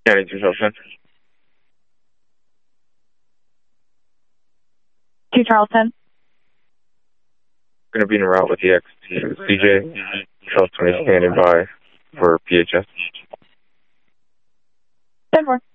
County 2 Charleston. 2 Charleston. Going to be en route with the X to CJ. Charleston is standing by for PHS. 10-4.